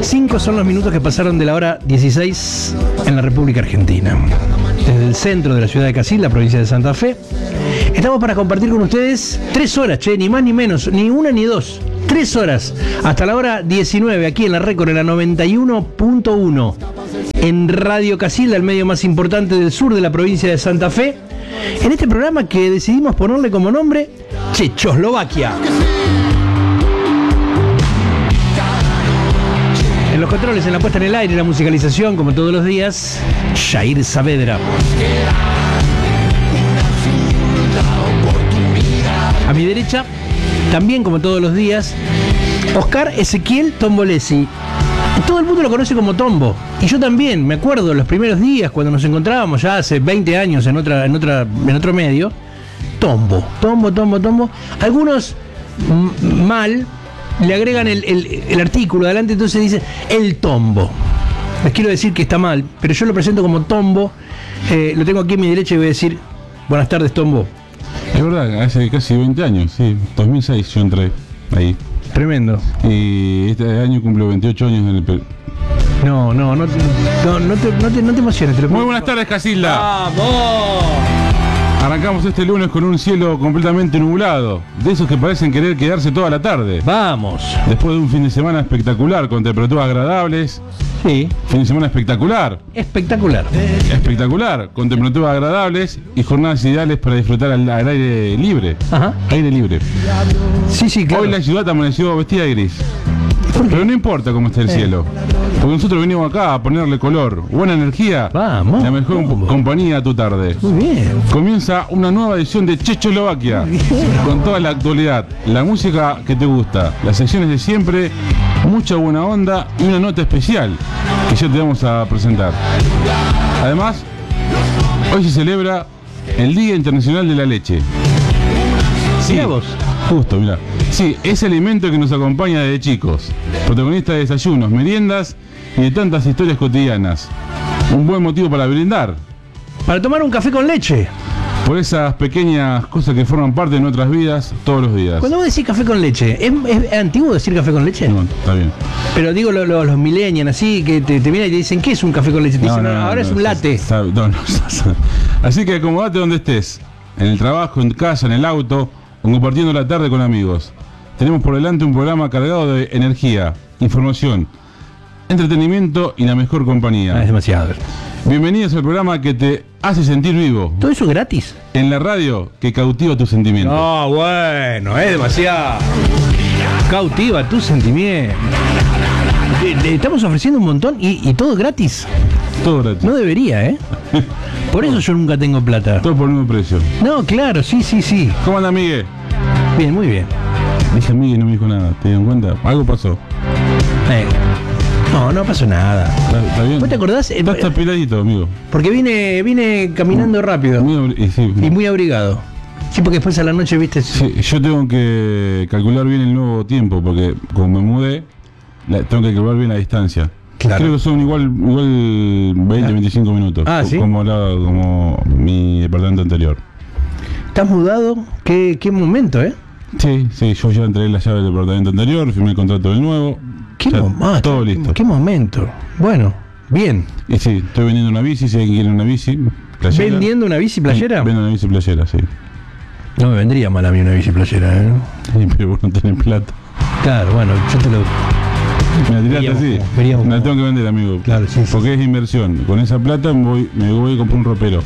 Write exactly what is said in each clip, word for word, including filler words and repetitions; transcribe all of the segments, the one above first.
Cinco son los minutos que pasaron de la hora dieciséis en la República Argentina. Desde el centro de la ciudad de Casil, la provincia de Santa Fe, estamos para compartir con ustedes tres horas, che, ni más ni menos, ni una ni dos. Tres horas, hasta la hora diecinueve, aquí en la Récord, en la noventa y uno punto uno, en Radio Casilda, el medio más importante del sur de la provincia de Santa Fe, en este programa que decidimos ponerle como nombre Chechoslovaquia. En los controles, en la puesta en el aire, la musicalización, como todos los días, Jair Saavedra. A mi derecha, también como todos los días, Oscar Ezequiel Tombolesi. Todo el mundo lo conoce como Tombo. Y yo también, me acuerdo los primeros días cuando nos encontrábamos ya hace veinte años en otra, en otra, en otro medio. Tombo, Tombo, Tombo, Tombo. Algunos m- mal le agregan el, el, el artículo adelante, entonces dicen el Tombo. Les quiero decir que está mal, pero yo lo presento como Tombo. Eh, lo tengo aquí a mi derecha y voy a decir buenas tardes, Tombo. Es verdad, hace casi veinte años, sí, dos mil seis yo entré ahí. Tremendo. Y este año cumplo veintiocho años en el Perú. No, no, no, no, no, te, no, te, no te emociones. Te lo Muy buenas tardes, Casilda. ¡Vamos! Arrancamos este lunes con un cielo completamente nublado, de esos que parecen querer quedarse toda la tarde. ¡Vamos! Después de un fin de semana espectacular, con temperaturas agradables. Sí. Fin de semana espectacular. Espectacular. Espectacular, con temperaturas agradables y jornadas ideales para disfrutar al, al aire libre. Ajá. Aire libre. Sí, sí, claro. Hoy la ciudad amaneció vestida de gris. Pero no importa cómo está el Eh. cielo, porque nosotros venimos acá a ponerle color, buena energía, Vamos. la mejor Vamos. compañía a tu tarde. Muy bien. Comienza una nueva edición de Chechoslovaquia, con toda la actualidad, la música que te gusta, las secciones de siempre, mucha buena onda y una nota especial que ya te vamos a presentar. Además, hoy se celebra el Día Internacional de la Leche. Sí, Mirá vos. justo, mira. Sí, ese alimento que nos acompaña desde chicos, protagonista de desayunos, meriendas y de tantas historias cotidianas. Un buen motivo para brindar Para tomar un café con leche. por esas pequeñas cosas que forman parte de nuestras vidas todos los días. Cuando vos decís café con leche, ¿es, es antiguo decir café con leche? No, está bien. Pero digo lo, lo- los millennials así, que te, te miran y te dicen, ¿qué es un café con leche? Te No, dicen, no, "No, no, ahora no, es un latte. está- no, no, así que acomodate donde estés, en el trabajo, en casa, en el auto o compartiendo la tarde con amigos. Tenemos por delante un programa cargado de energía, información, entretenimiento y la mejor Ah, es compañía. demasiado. Bienvenidos al programa que te hace sentir vivo, ¿Todo eso gratis? en la radio que cautiva tus sentimientos. No, bueno, es demasiado. Cautiva tu sentimiento. Le, le estamos ofreciendo un montón y, y todo gratis. Todo gratis, No debería, ¿eh? Por eso yo nunca tengo plata. todo por el mismo precio. No, claro, sí, sí, sí. ¿Cómo anda, Miguel? Bien, muy bien. Dije Miguel y no me dijo nada, ¿te dieron cuenta? Algo pasó. Eh, no, no pasó nada. ¿Está, está bien? ¿Vos te acordás? Eh, Está, está piladito, amigo. Porque vine, vine caminando rápido Muy abri- y sí. y muy abrigado. Sí, porque después a la noche, viste. Sí, yo tengo que calcular bien el nuevo tiempo, porque como me mudé, la- tengo que calcular bien la distancia. Claro. Creo que son igual, igual veinte, veinticinco minutos. Ah, ¿sí? Como, la, como mi departamento anterior. ¿Estás mudado? ¿Qué, qué momento, eh? Sí, sí, yo ya entregué la llave del departamento anterior, firmé el contrato del nuevo. ¿Qué, ya, mo- ah, todo qué- listo. ¿Qué momento? Bueno, bien. Y sí, estoy vendiendo una bici, si alguien quiere una bici. Playera. ¿Vendiendo una bici playera? Vendo una bici playera, sí. No me vendría mal a mí una bici playera, ¿eh? Sí, pero vos no tenés plata. Claro, bueno, yo te lo... Me la tiraste Veríamos así. cómo, veríamos Me la cómo. tengo que vender, amigo. Claro, sí, sí, Porque es inversión. Con esa plata me voy, me voy a comprar un ropero.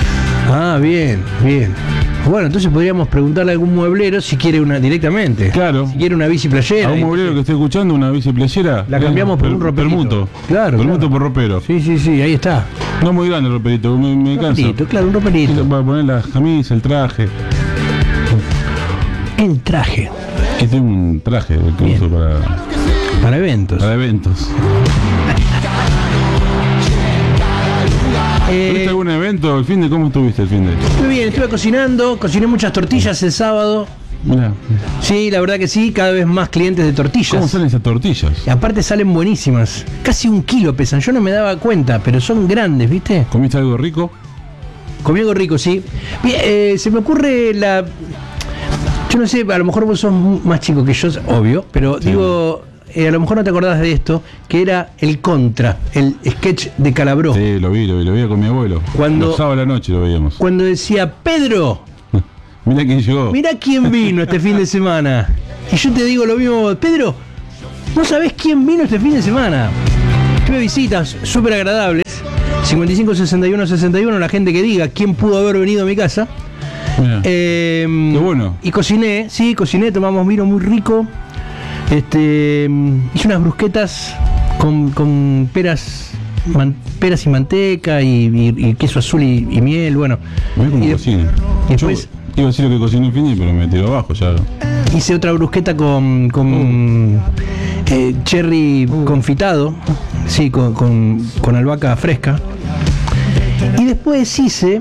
Ah, bien, bien. Bueno, entonces podríamos preguntarle a algún mueblero si quiere una directamente. Claro. Si quiere una bici playera. A un mueblero que esté escuchando una bici playera. La eh, cambiamos por per- un roperito. Permuto. Claro, Permuto claro. por ropero. Sí, sí, sí, ahí está. No muy grande el roperito, me, me Un cansa. roperito, claro, un roperito. Para poner las camisas, el traje. El traje. Este es un traje el que Bien. uso para, Para eventos. para eventos. Eh, ¿Tuviste algún evento el fin de? ¿Cómo estuviste el fin de? Muy bien, estuve cocinando, cociné muchas tortillas el sábado. Mirá, Sí, la verdad que sí, cada vez más clientes de tortillas. ¿cómo salen esas tortillas? Y aparte salen buenísimas. Casi un kilo pesan, yo no me daba cuenta, pero son grandes, ¿viste? ¿Comiste algo rico? Comí algo rico, sí. Bien, eh, se me ocurre la... Yo no sé, a lo mejor vos sos más chico que yo, obvio, pero Sí. digo, eh, a lo mejor no te acordás de esto, que era el Contra, el sketch de Calabró. Sí, lo vi, lo vi, lo veía con mi abuelo. Cuando, Los sábados a la noche lo veíamos. Cuando decía, Pedro, mirá quién llegó. mirá quién vino este fin de semana. Y yo te digo lo mismo, Pedro, ¿no sabés quién vino este fin de semana? Tuve visitas súper agradables. cincuenta y cinco sesenta y uno sesenta y uno, la gente que diga quién pudo haber venido a mi casa. Eh, Qué bueno. Y cociné, sí, cociné, tomamos vino muy rico. Este, hice unas brusquetas con, con peras, man, peras y manteca y, y, y queso azul y, y miel, bueno. Mirá cómo Y, cocina. y después Yo iba a decir lo que cociné Fini, pero me tiró abajo ya. hice otra brusqueta con, con uh. eh, cherry uh. confitado, sí, con, con, con albahaca fresca. Y después hice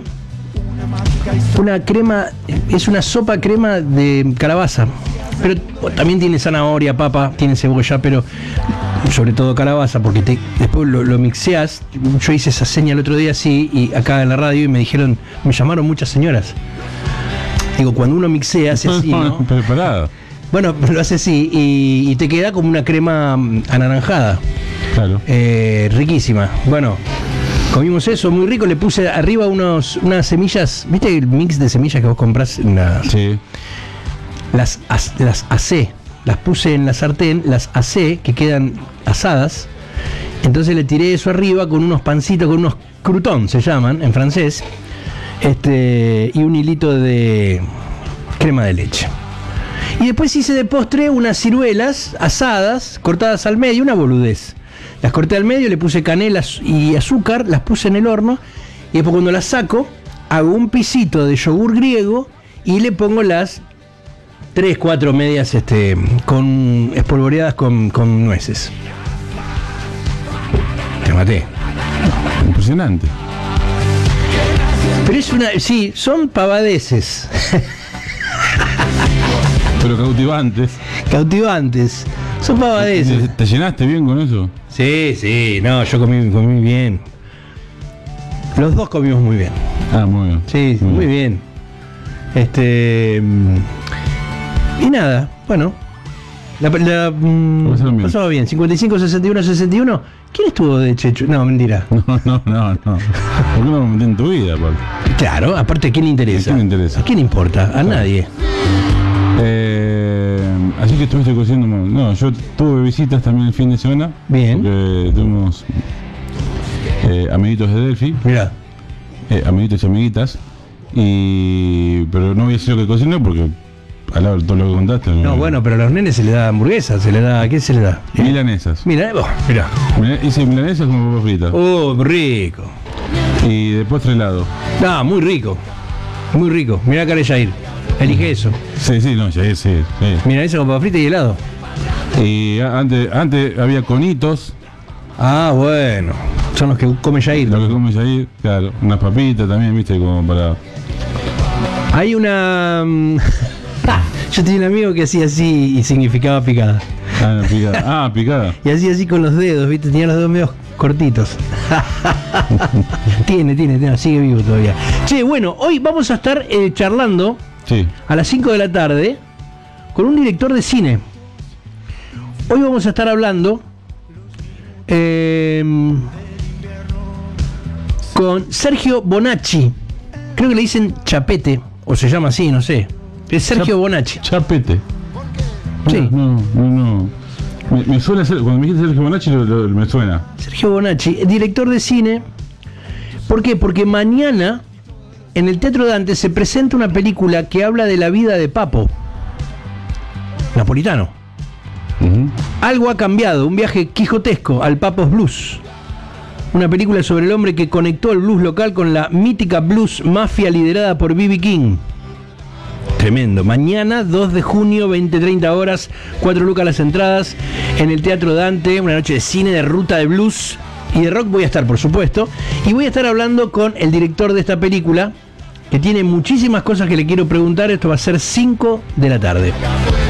una crema, es una sopa crema de calabaza, pero también tiene zanahoria, papa, tiene cebolla, pero sobre todo calabaza, porque te, después lo, lo mixeas. Yo hice esa seña el otro día así, y acá en la radio, y me dijeron, me llamaron muchas señoras. Digo, cuando uno mixea, hace así, ¿no? Preparado. Bueno, lo hace así, y, y te queda como una crema anaranjada. Claro. Eh, riquísima. Bueno, comimos eso, muy rico. Le puse arriba unos, unas semillas. ¿Viste el mix de semillas que vos comprás en la, sí. Las, as, las asé. Las puse en la sartén, las asé, que quedan asadas. Entonces le tiré eso arriba con unos pancitos, con unos croutons se llaman en francés. Este, y un hilito de crema de leche. Y después hice de postre unas ciruelas asadas, cortadas al medio, una boludez. Las corté al medio, le puse canela y azúcar, las puse en el horno, y después cuando las saco, hago un pisito de yogur griego y le pongo las tres, cuatro medias este, con espolvoreadas con, con nueces. Te maté. Impresionante. Pero es una... Sí, son pavadeces. Pero cautivantes. Cautivantes. Son pavadeces. ¿Te, te llenaste bien con eso? Sí, sí, no, yo comí, comí bien. Los dos comimos muy bien. Ah, muy bien. Sí, muy, muy bien. bien. Este... Y nada, bueno. La, la, mm, pasaba bien. cincuenta y cinco sesenta y uno sesenta y uno. ¿Quién estuvo de Chechu? No, mentira. No, no, no, no. ¿Por qué no me metí en tu vida, aparte? Claro, aparte, ¿a quién le interesa? ¿A quién le interesa? ¿A quién importa? A claro. nadie. Eh, así que estuviste cociendo. No, yo tuve visitas también el fin de semana. Bien. Porque tuvimos eh, amiguitos de Delphi. Mirá. Eh, amiguitos y amiguitas. Y. Pero no voy a decir lo que cociné porque. Al lado de todo lo que contaste. No, no, bueno, pero a los nenes se les da hamburguesas, se les da. ¿A qué se les da? Milanesas. Mira, oh, mira. Hice milanesas con papas fritas. Oh, rico. Y de postre helado. No, muy rico. Muy rico. Mirá acá Jair. Elige eso. Sí, sí, no, Jair, sí. sí. Mira eso con papas fritas y helado. Y antes, antes había conitos. Ah, bueno. Son los que come Jair. Los que come Jair, claro. Unas papitas también, viste, como para. Hay una. Yo tenía un amigo que hacía así y significaba picada. Ah, picada. Ah, picada. Y hacía así con los dedos, ¿viste? Tenía los dedos medio cortitos. tiene, tiene, tiene, sigue vivo todavía. Che, bueno, hoy vamos a estar eh, charlando sí. a las cinco de la tarde con un director de cine. Hoy vamos a estar hablando eh, con Sergio Bonacci. Creo que le dicen Chapete, o se llama así, no sé. Es Sergio Chap- Bonacci. Chapete. Sí. No, no, no. Me, me suena ser, cuando me dijiste Sergio Bonacci lo, lo, me suena. Sergio Bonacci, director de cine. ¿Por qué? Porque mañana en el Teatro Dante se presenta una película que habla de la vida de Papo Napolitano. Uh-huh. Algo ha cambiado, un viaje quijotesco al Papo's Blues. Una película sobre el hombre que conectó el blues local con la mítica blues mafia liderada por B B King. Tremendo. Mañana, dos de junio, veinte treinta horas, cuatro lucas las entradas, en el Teatro Dante, una noche de cine, de ruta de blues y de rock. Voy a estar, por supuesto, y voy a estar hablando con el director de esta película, que tiene muchísimas cosas que le quiero preguntar. Esto va a ser cinco de la tarde.